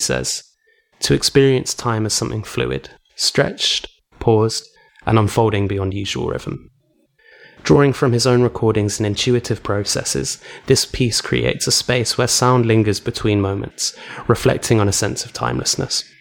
says, to experience time as something fluid, stretched, paused, and unfolding beyond usual rhythm. Drawing from his own recordings and intuitive processes, this piece creates a space where sound lingers between moments, reflecting on a sense of timelessness.